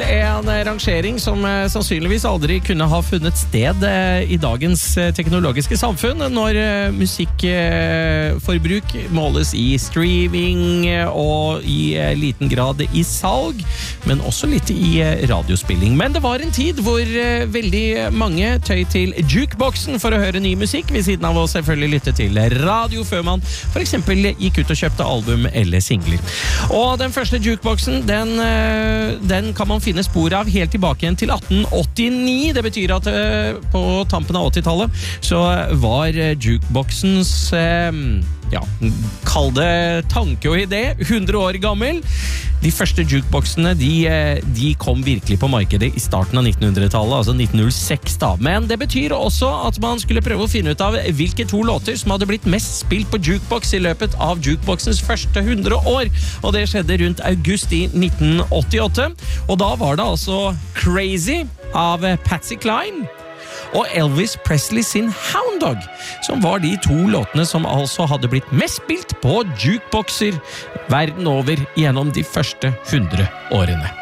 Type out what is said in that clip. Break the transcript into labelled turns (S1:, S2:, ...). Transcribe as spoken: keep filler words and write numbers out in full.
S1: til en rangering som eh, sannsynligvis aldri kunne ha funnet sted eh, i dagens eh, teknologiske samfunn, når eh, musikkforbruk eh, måles i streaming eh, og i eh, liten grad i salg, men også litt i eh, radiospilling. Men det var en tid hvor eh, veldig mange tøy til jukeboxen for å høre ny musikk, ved siden av å selvfølgelig lytte til radio før man for eksempel gikk ut og kjøpte album eller singler. Og den første jukeboxen, den Den kan man finne spor av helt tilbake igjen til atten åttini. Det betyr at på tampen av åttitallet så var jukeboxens ja, kall det tanke og idé hundre år gammel. De første jukeboxene, de, de kom virkelig på markedet i starten av nittenhundretallet, altså nitten null seks da. Men det betyr også at man skulle prøve å finne ut av hvilke to låter som hadde blitt mest spilt på jukebox i løpet av jukeboxens første hundre år. Og det skjedde rundt august i nitten åttiåtte. Og da var det altså Crazy av Patsy Cline og Elvis Presley sin Hound Dog, som var de to låtene som altså hadde blitt mest spilt på jukeboxer verden over gjennom de første hundre årene.